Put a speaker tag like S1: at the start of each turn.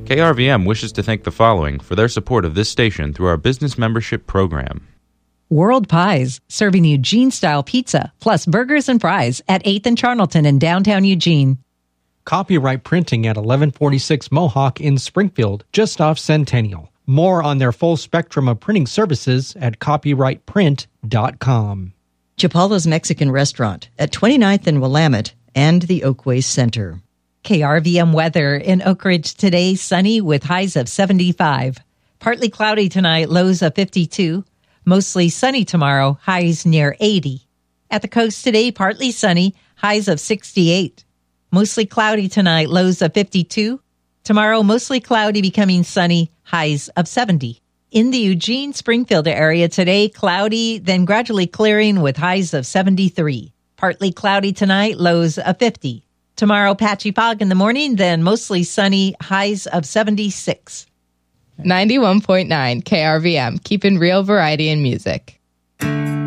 S1: KRVM wishes to thank the following for their support of this station through our business membership program.
S2: World Pies, serving Eugene-style pizza, plus burgers and fries at 8th and Charnelton in downtown Eugene.
S3: Copyright Printing at 1146 Mohawk in Springfield, just off Centennial. More on their full spectrum of printing services at copyrightprint.com.
S4: Chapala's Mexican Restaurant at 29th and Willamette and the Oakway Center.
S2: KRVM weather in Oak Ridge today, sunny with highs of 75. Partly cloudy tonight, lows of 52. Mostly sunny tomorrow, highs near 80. At the coast today, partly sunny, highs of 68. Mostly cloudy tonight, lows of 52. Tomorrow, mostly cloudy, becoming sunny, highs of 70. In the Eugene-Springfield area today, cloudy, then gradually clearing with highs of 73. Partly cloudy tonight, lows of 50. Tomorrow, patchy fog in the morning, then mostly sunny, highs of 76.
S5: 91.9 KRVM, keeping real variety in music.